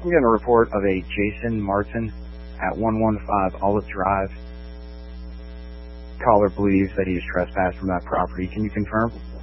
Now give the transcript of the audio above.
I'm getting a report of a Jason Martin at 115 Olive Drive. Caller believes that he is trespassed from that property. Can you confirm?